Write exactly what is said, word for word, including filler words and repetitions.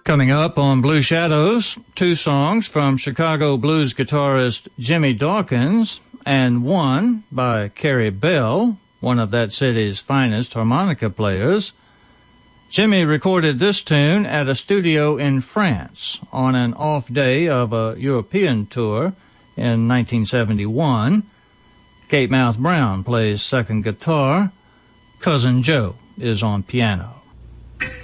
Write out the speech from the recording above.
Coming up on Blue Shadows, two songs from Chicago blues guitarist Jimmy Dawkins, and one by Carrie Bell, one of that city's finest harmonica players. Jimmy recorded this tune at a studio in France on an off day of a European tour in nineteen seventy-one. Kate Mouth Brown plays second guitar. Cousin Joe is on piano.